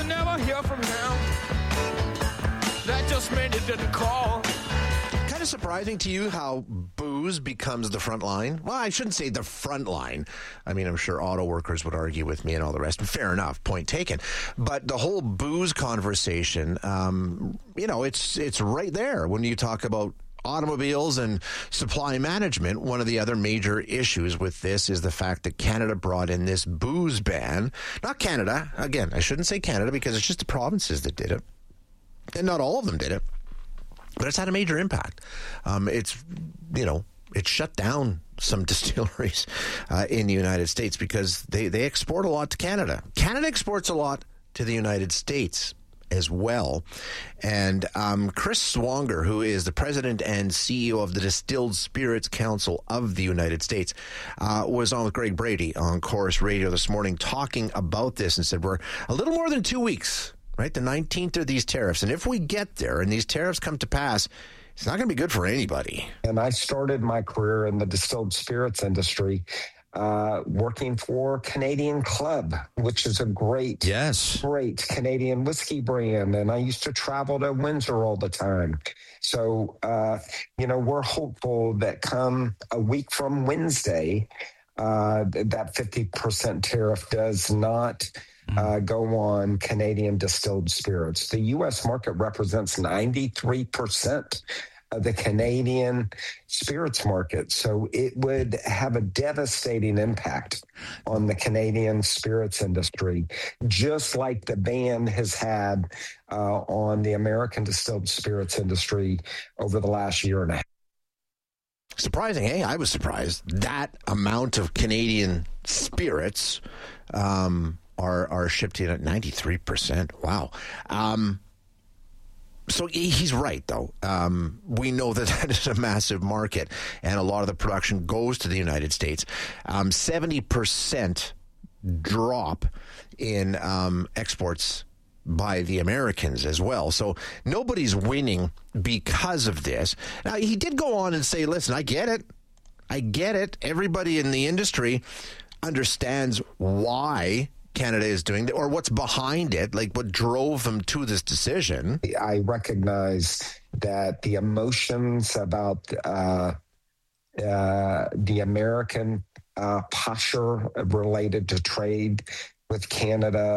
never hear from him. That just meant he didn't call. Kind of surprising to you how booze becomes the front line? Well, I shouldn't say the front line. I mean, I'm sure auto workers would argue with me and all the rest. Fair enough, point taken. But the whole booze conversation, it's right there when you talk about automobiles and supply management. One of the other major issues with this is the fact that Canada brought in this booze ban. Not Canada. Again, I shouldn't say Canada because it's just the provinces that did it. And not all of them did it. But it's had a major impact. It shut down some distilleries in the United States because they export a lot to Canada. Canada exports a lot to the United States as well. And Chris Swanger, who is the president and CEO of the Distilled Spirits Council of the United States, was on with Greg Brady on Chorus Radio this morning talking about this and said, we're a little more than 2 weeks, right? The 19th are these tariffs. And if we get there and these tariffs come to pass, it's not going to be good for anybody. And I started my career in the distilled spirits industry working for Canadian Club, which is a great Canadian whiskey brand. And I used to travel to Windsor all the time. So, we're hopeful that come a week from Wednesday, that 50% tariff does not go on Canadian distilled spirits. The U.S. market represents 93% of the Canadian spirits market. So it would have a devastating impact on the Canadian spirits industry, just like the ban has had on the American distilled spirits industry over the last year and a half. Surprising, eh? I was surprised. That amount of Canadian spirits are shipped in at 93%. Wow. So he's right, though. We know that is a massive market, and a lot of the production goes to the United States. 70% drop in exports by the Americans as well. So nobody's winning because of this. Now, he did go on and say, listen, I get it. Everybody in the industry understands why Canada is doing that, or what's behind it, like what drove them to this decision. I recognize that the emotions about the American posture related to trade with Canada